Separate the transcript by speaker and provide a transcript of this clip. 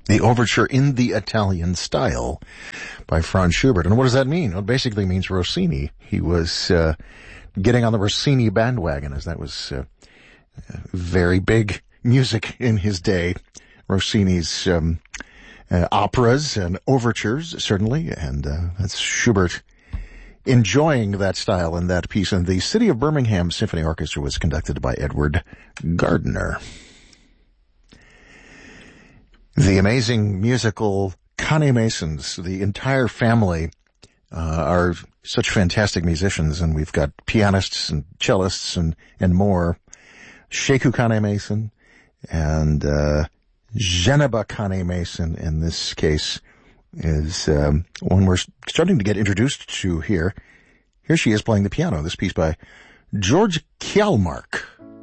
Speaker 1: The overture in the Italian style by Franz Schubert. And what does that mean? Well, it basically means Rossini. He was getting on the Rossini bandwagon, as that was very big music in his day. Rossini's operas and overtures, certainly, and that's Schubert enjoying that style and that piece. And the City of Birmingham Symphony Orchestra was conducted by Edward Gardner. The amazing musical Cane Masons, the entire family, are such fantastic musicians, and we've got pianists and cellists and more. Sheku Cane Mason and Geneba Cane Mason, in this case, is one we're starting to get introduced to here. Here she is playing the piano, this piece by George Kjellmark.